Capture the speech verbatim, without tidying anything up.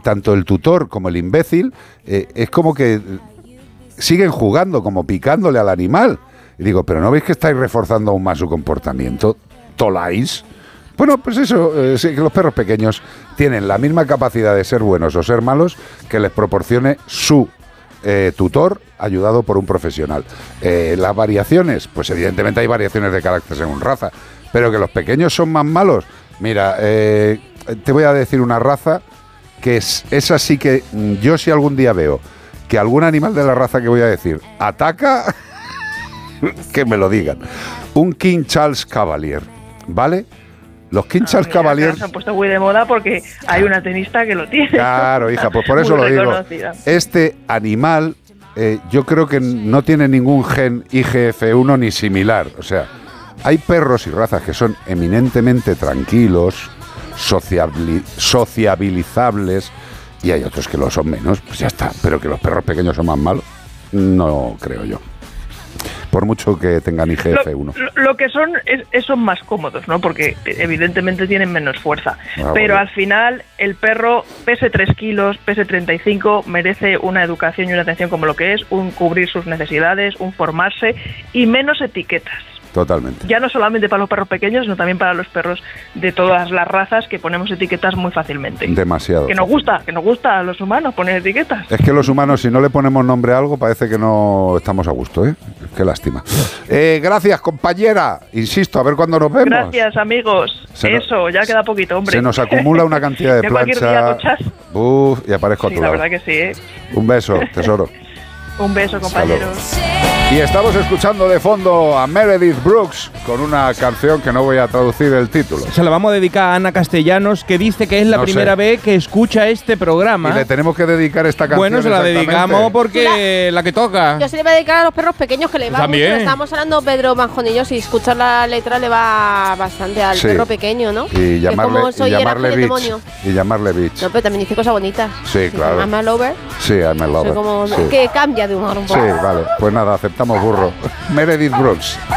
tanto el tutor como el imbécil eh, es como que siguen jugando, como picándole al animal. Y digo, ¿pero no veis que estáis reforzando aún más su comportamiento? ¿Toláis? Bueno, pues eso, eh, sí, que los perros pequeños tienen la misma capacidad de ser buenos o ser malos que les proporcione su eh, tutor ayudado por un profesional. Eh, las variaciones, pues evidentemente hay variaciones de carácter según raza, pero que los pequeños son más malos. Mira, eh, te voy a decir una raza que es, es así que yo si algún día veo que algún animal de la raza que voy a decir ataca, que me lo digan. Un King Charles Cavalier, ¿vale? Los King Charles ah, mira, Cavalier se han puesto muy de moda porque hay una tenista que lo tiene. Claro, hija, pues por eso lo digo. Este animal, eh, yo creo que no tiene ningún gen I G F uno ni similar. O sea, hay perros y razas que son eminentemente tranquilos, sociabili- sociabilizables, y hay otros que lo son menos, pues ya está. Pero que los perros pequeños son más malos, no creo yo. Por mucho que tengan I G F uno. Lo, lo que son es, es son más cómodos, ¿no? Porque evidentemente tienen menos fuerza. Ah, pero bueno. al final el perro, pese tres kilos, pese treinta y cinco, merece una educación y una atención como lo que es, un cubrir sus necesidades, un formarse y menos etiquetas. Totalmente. Ya no solamente para los perros pequeños, sino también para los perros de todas las razas, que ponemos etiquetas muy fácilmente. Demasiado. Que nos gusta, que nos gusta a los humanos poner etiquetas. Es que los humanos, si no le ponemos nombre a algo, parece que no estamos a gusto, ¿eh? Qué lástima. Eh, gracias, compañera. Insisto, a ver cuándo nos vemos. Gracias, amigos. Se no, Eso, ya queda poquito, hombre. Se nos acumula una cantidad de ya cualquier día plancha. luchas. Uf, y aparezco Sí, a tu la lado. verdad que sí, ¿eh? Un beso, tesoro. Un beso, compañeros. Y estamos escuchando de fondo a Meredith Brooks con una canción que no voy a traducir el título. Se la vamos a dedicar a Ana Castellanos, que dice que es la No primera sé. vez que escucha este programa. Y le tenemos que dedicar esta canción. Bueno, se la dedicamos porque la que toca. Yo se le voy a dedicar a los perros pequeños, que le va También. mucho. Estábamos hablando Pedro Manjonillo, si escuchas la letra le va bastante al Sí. perro pequeño, ¿no? Y llamarle, como y soy llamarle Heracles bitch. demonio. Y llamarle bitch. No, pero también dice cosas bonitas. Sí, claro. I'm a lover. Sí, I'm a lover. Soy como Sí. que cambia de humor un Sí, poco. vale. Pues nada, aceptamos burro. Meredith Brooks.